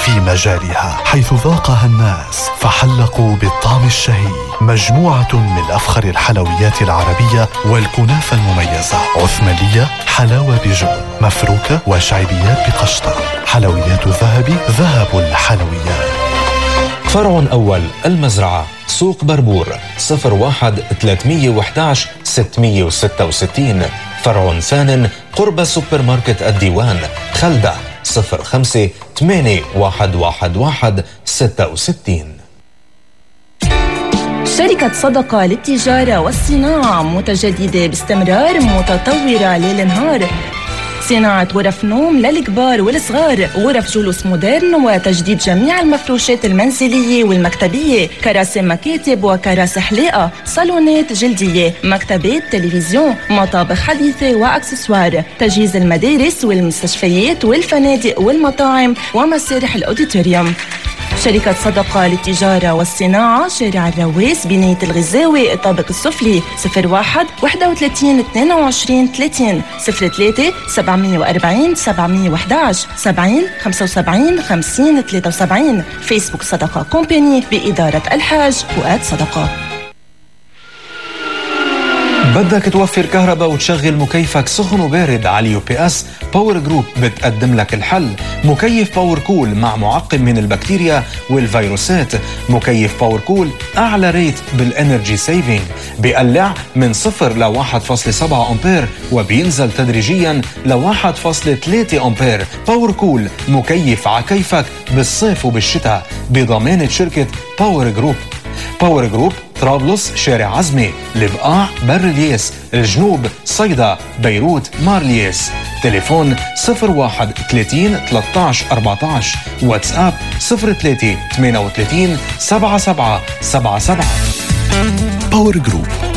في مجالها، حيث ذاقها الناس فحلقوا بالطعم الشهي. مجموعة من أفخر الحلويات العربية والكنافة المميزة: عثمانية، حلاوة بجبن، مفروكة، وشعبيات بقشطة. حلويات الذهبي، ذهب الحلويات. فرع أول المزرعة، سوق بربور، 01-311-666. فرع ثان قرب سوبر ماركت الديوان، خلدة، 05-8111-66. شركة صدقة للتجارة والصناعة متجددة باستمرار، متطورة ليل نهار. صناعة غرف نوم للكبار والصغار، غرف جلوس مودرن، وتجديد جميع المفروشات المنزلية والمكتبية، كراسي مكاتب وكراسي حلاقة، صالونات جلدية، مكتبات، تلفزيون، مطابخ حديثة وأكسسوار، تجهيز المدارس والمستشفيات والفنادق والمطاعم ومسارح الأوديتوريوم. شركة صدقة للتجارة والصناعة، شارع الرواس، بناية الغزاوي، الطابق السفلي، 01-61-22-30، 03-740-711، 70-75-50-73. فيسبوك صدقة كومباني بإدارة الحاج فؤاد صدقة. بدك توفر كهرباء وتشغل مكيفك سخن وبارد على UPS؟ باور جروب بتقدم لك الحل. مكيف باور كول مع معقم من البكتيريا والفيروسات. مكيف باور كول أعلى ريت بالإنرجي سيفينج، بيقلع من 0 ل 1.7 أمبير وبينزل تدريجيا ل 1.3 أمبير. باور كول مكيف عكيفك بالصيف وبالشتاء بضمانة شركة باور جروب. باور جروب طرابلس، شارع عزمي، البقاع، بر الياس، الجنوب، صيدا، بيروت، مارلياس. تليفون 01-30-13-14. واتساب 03-38-77-77. باور جروب،